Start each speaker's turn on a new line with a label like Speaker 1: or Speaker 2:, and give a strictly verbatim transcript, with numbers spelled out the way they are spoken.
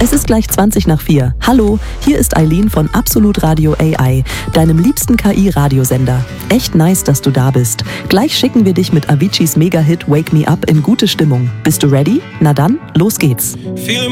Speaker 1: Es ist gleich zwanzig nach vier. Hallo, hier ist Eileen von Absolut Radio A I, deinem liebsten K I-Radiosender. Echt nice, dass du da bist. Gleich schicken wir dich mit Aviciis Mega-Hit Wake Me Up in gute Stimmung. Bist du ready? Na dann, los geht's.